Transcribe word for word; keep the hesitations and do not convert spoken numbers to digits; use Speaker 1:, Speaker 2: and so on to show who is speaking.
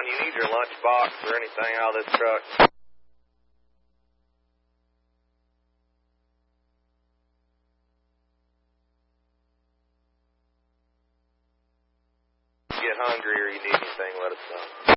Speaker 1: you need your lunch box or anything out of this truck, get hungry or you need anything, let us know.